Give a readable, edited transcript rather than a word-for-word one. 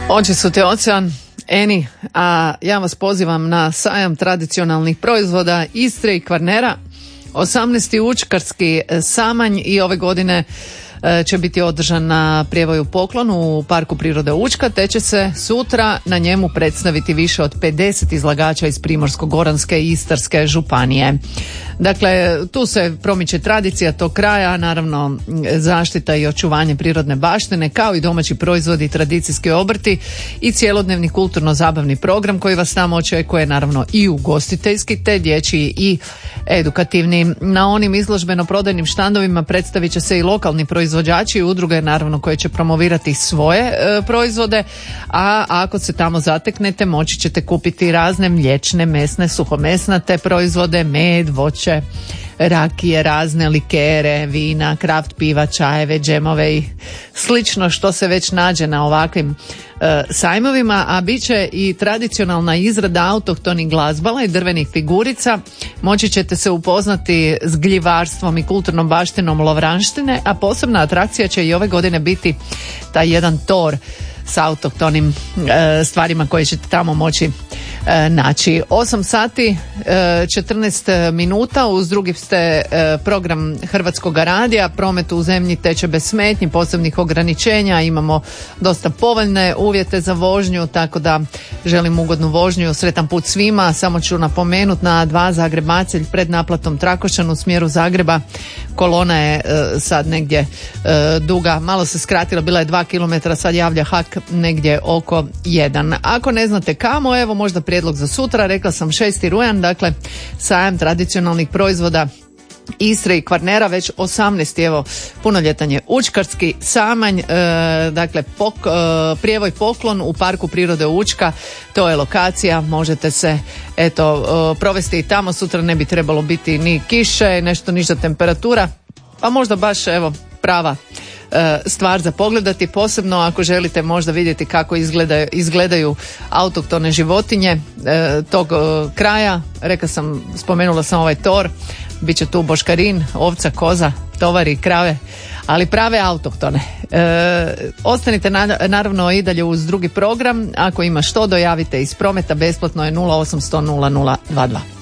Oči su te ocean, Eni, a ja vas pozivam na sajam tradicionalnih proizvoda Istre i Kvarnera, 18. učkarski samanj i ove godine će biti održan na prijevoju Poklon u Parku prirode Učka, te će se sutra na njemu predstaviti više od 50 izlagača iz Primorsko-goranske i Istarske županije. Dakle, tu se promiče tradicija tog kraja, naravno zaštita i očuvanje prirodne baštine, kao i domaći proizvodi, tradicijski obrti i cjelodnevni kulturno-zabavni program koji vas tamo očekuje, naravno i ugostiteljski, te dječji i edukativni. Na onim izložbeno-prodajnim štandovima predstavit će se i lokalni proizvođači i udruge, naravno, koje će promovirati svoje proizvode, a ako se tamo zateknete moći ćete kupiti razne mliječne, mesne, suhomesnate proizvode, med, voće, rakije, razne likere, vina, kraft piva, čajeve, džemove i slično što se već nađe na ovakvim sajmovima, a bit će i tradicionalna izrada autohtonih glazbala i drvenih figurica. Moći ćete se upoznati s gljivarstvom i kulturnom baštinom Lovranštine, a posebna atrakcija će i ove godine biti taj jedan tor s autohtonim stvarima koje ćete tamo moći naći. 8 sati 14 minuta, uz drugi ste program Hrvatskog radija. Promet u zemlji teče bez smetnji, posebnih ograničenja, imamo dosta povoljne uvjete za vožnju, tako da želim ugodnu vožnju, sretan put svima. Samo ću napomenuti, na 2 Zagreb-Macelj pred naplatom Trakošćan u smjeru Zagreba kolona je sad negdje duga, malo se skratila, bila je 2 km, sad javlja HAK negdje oko 1. Ako ne znate kamo, evo možda prijedlog za sutra, rekla sam 6. rujan, dakle sajam tradicionalnih proizvoda Istre i Kvarnera, već 18. evo punoljetan je učkarski samanj, dakle prijevoj Poklon u Parku prirode Učka, to je lokacija, možete se provesti i tamo, sutra ne bi trebalo biti ni kiše, nešto niža temperatura, pa možda baš evo prava stvar za pogledati, posebno ako želite možda vidjeti kako izgledaju autohtone životinje tog kraja. Spomenula sam ovaj tor, bit će tu boškarin, ovca, koza, tovari, krave, ali prave autohtone. Ostanite naravno i dalje uz drugi program. Ako ima što, dojavite iz prometa, besplatno je 0800 0022.